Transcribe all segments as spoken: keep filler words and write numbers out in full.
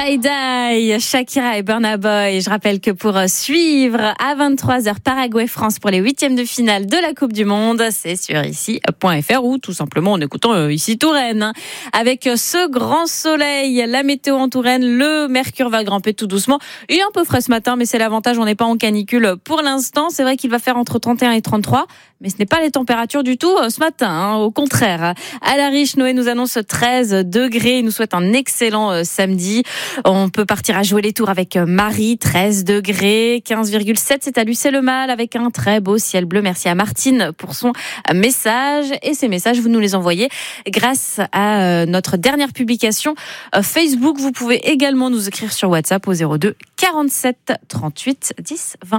Die Die, Shakira et Burna Boy. Je rappelle que pour suivre à vingt-trois heures Paraguay-France pour les huitièmes de finale de la Coupe du Monde, c'est sur ici point f r ou tout simplement en écoutant euh, ici Touraine. Avec ce grand soleil, la météo en Touraine, le mercure va grimper tout doucement. Il est un peu frais ce matin, mais c'est l'avantage, on n'est pas en canicule pour l'instant. C'est vrai qu'il va faire entre trente et un et trente-trois, mais ce n'est pas les températures du tout ce matin, hein, au contraire. À la Riche, Noé nous annonce treize degrés, il nous souhaite un excellent euh, samedi. On peut partir à jouer les tours avec Marie, treize degrés, quinze virgule sept, c'est à Lucé-le-Mal avec un très beau ciel bleu. Merci à Martine pour son message. Et ces messages, vous nous les envoyez grâce à notre dernière publication Facebook. Vous pouvez également nous écrire sur WhatsApp au zéro deux quarante-sept trente-huit dix vingt.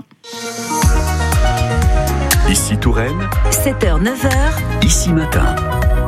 Ici Touraine, sept heures neuf heures, ici matin.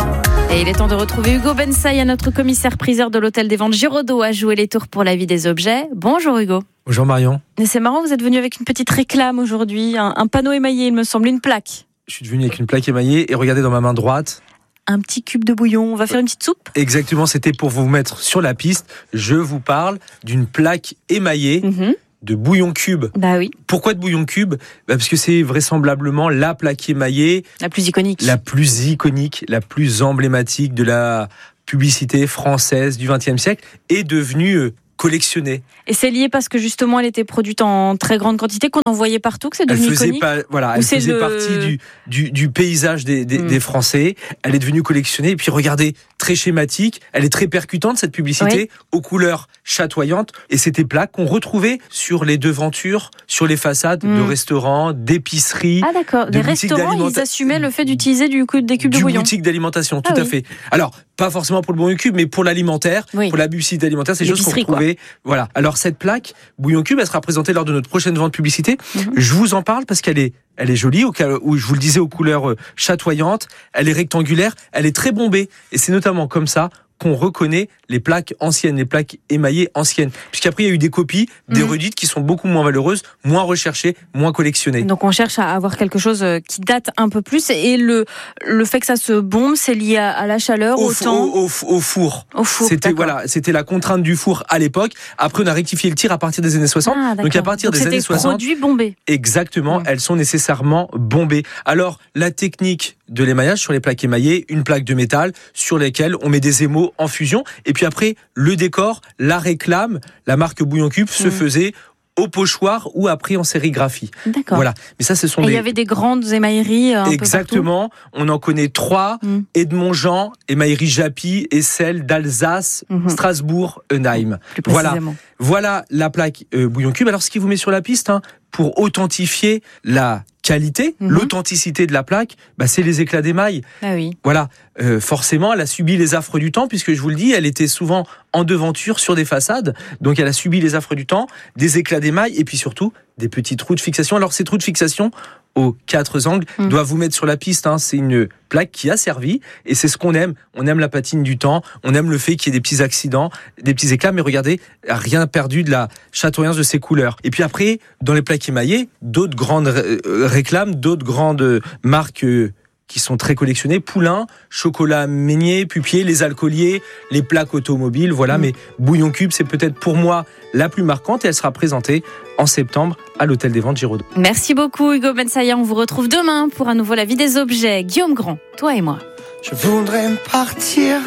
Et il est temps de retrouver Hugo Bensaï, notre commissaire-priseur de l'hôtel des ventes Giraudot, à jouer les tours pour la vie des objets. Bonjour Hugo. Bonjour Marion. Et c'est marrant, vous êtes venu avec une petite réclame aujourd'hui, un, un panneau émaillé, il me semble, une plaque. Je suis venu avec une plaque émaillée et regardez dans ma main droite. Un petit cube de bouillon, on va faire une petite soupe. Exactement, c'était pour vous mettre sur la piste. Je vous parle d'une plaque émaillée. Mmh. De bouillon cube. Bah oui. Pourquoi de bouillon cube ? Bah parce que c'est vraisemblablement la plaque émaillée la plus iconique, la plus iconique, la plus emblématique de la publicité française du vingtième siècle, est devenue euh, collectionnée. Et c'est lié parce que justement elle était produite en très grande quantité, qu'on en voyait partout, que c'est devenu elle faisait iconique. Pas, voilà, elle faisait le... partie du, du, du paysage des, des, mmh. des Français. Elle est devenue collectionnée. Et puis regardez, très schématique, elle est très percutante cette publicité, oui. aux couleurs chatoyantes. Et c'était plaques qu'on retrouvait sur les devantures, sur les façades mmh. de restaurants, d'épiceries. Ah d'accord, de les restaurants, ils assumaient le fait d'utiliser du coup, des cubes du de bouillon. Du boutique d'alimentation, tout ah, à oui. fait. Alors, pas forcément pour le bouillon cube, mais pour l'alimentaire, oui. pour la publicité alimentaire, c'est des choses qu'on retrouvait. Quoi. Voilà. Alors cette plaque bouillon cube, elle sera présentée lors de notre prochaine vente publicité. Mmh. Je vous en parle parce qu'elle est, elle est jolie, au cas où je vous le disais, aux couleurs chatoyantes. Elle est rectangulaire, elle est très bombée, et c'est notamment comme ça qu'on reconnaît les plaques anciennes, les plaques émaillées anciennes. Puisqu'après, il y a eu des copies, des mmh. redites qui sont beaucoup moins valeureuses, moins recherchées, moins collectionnées. Donc on cherche à avoir quelque chose qui date un peu plus. Et le, le fait que ça se bombe, c'est lié à, à la chaleur, au, au temps au, au, au four. Au four, c'était, voilà, c'était la contrainte du four à l'époque. Après, on a rectifié le tir à partir des années soixante. Ah, donc à partir donc des années soixante... produits bombés. Exactement, mmh. elles sont nécessairement bombées. Alors, la technique de l'émaillage sur les plaques émaillées, une plaque de métal sur lesquelles on met des émaux en fusion, et puis après le décor, la réclame, la marque Bouillon Cube mmh. se faisait au pochoir ou après en sérigraphie. D'accord. Voilà. Mais ça, ce sont et des... il y avait des grandes émailleries un Exactement. peu on en connaît trois. Mmh. Edmond-Jean, émaillerie Japy, et celle d'Alsace, mmh. Strasbourg, Enheim. Plus précisément. Voilà. Voilà la plaque euh, Bouillon Cube. Alors, ce qui vous met sur la piste, hein, pour authentifier la qualité, mmh. l'authenticité de la plaque, bah, c'est les éclats d'émail. Ah oui. Voilà. Euh, forcément, elle a subi les affres du temps, puisque je vous le dis, elle était souvent en devanture sur des façades. Donc, elle a subi les affres du temps, des éclats d'émail, et puis surtout, des petits trous de fixation. Alors, ces trous de fixation, aux quatre angles, mmh. doivent vous mettre sur la piste. Hein. C'est une plaque qui a servi, et c'est ce qu'on aime. On aime la patine du temps, on aime le fait qu'il y ait des petits accidents, des petits éclats, mais regardez, rien perdu de la chatoyance de ces couleurs. Et puis après, dans les plaques émaillées, d'autres grandes réclames, d'autres grandes marques qui sont très collectionnées, Poulain, Chocolat Meunier, Pupier, les alcooliers, les plaques automobiles, voilà, mmh. mais Bouillon Cube, c'est peut-être pour moi la plus marquante, et elle sera présentée en septembre à l'Hôtel des Ventes Giraudot. Merci beaucoup Hugo Bensaï, on vous retrouve demain pour un nouveau La Vie des Objets. Guillaume Grand, toi et moi. Je voudrais partir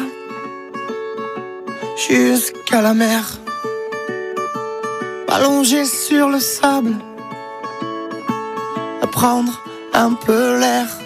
jusqu'à la mer, allongé sur le sable, à prendre un peu l'air.